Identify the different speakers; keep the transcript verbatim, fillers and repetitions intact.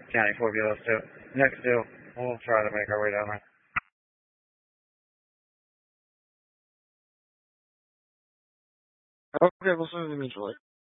Speaker 1: County four B, let's do it. Next deal, we'll try to make our way down there.
Speaker 2: Okay, we'll send the mutual.